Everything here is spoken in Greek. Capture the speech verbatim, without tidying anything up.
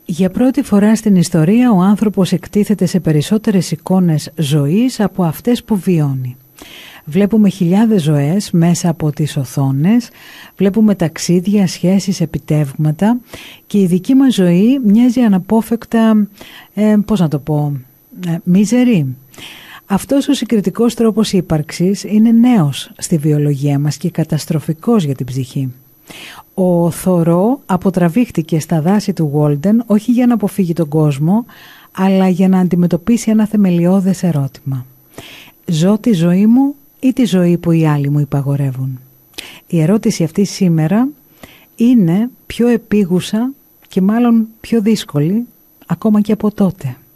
Για πρώτη φορά στην ιστορία ο άνθρωπος εκτίθεται σε περισσότερες εικόνες ζωής από αυτές που βιώνει. Βλέπουμε χιλιάδες ζωές μέσα από τις οθόνες, βλέπουμε ταξίδια, σχέσεις, επιτεύγματα και η δική μας ζωή μοιάζει αναπόφευκτα, ε, πώς να το πω, ε, μίζερη. Αυτός ο συγκριτικός τρόπος ύπαρξης είναι νέος στη βιολογία μας και καταστροφικός για την ψυχή. Ο Θωρό αποτραβήχτηκε στα δάση του Walden όχι για να αποφύγει τον κόσμο, αλλά για να αντιμετωπίσει ένα θεμελιώδες ερώτημα. Ζω τη ζωή μου ή τη ζωή που οι άλλοι μου υπαγορεύουν? Η ερώτηση αυτή σήμερα είναι πιο επίγουσα και μάλλον πιο δύσκολη ακόμα και από τότε.